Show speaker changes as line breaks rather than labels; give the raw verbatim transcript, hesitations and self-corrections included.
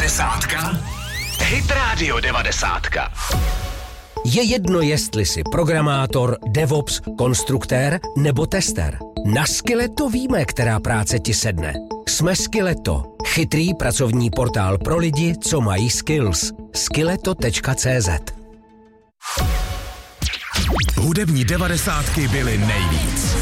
Devadesátka. Hit Radio devadesátka.
Je jedno, jestli jsi programátor, DevOps, konstruktér nebo tester. Na Skilleto víme, která práce ti sedne. Jsme Skilleto, chytrý pracovní portál pro lidi, co mají skills. skilleto tečka cé zet.
Hudební devadesátky byly nejvíc.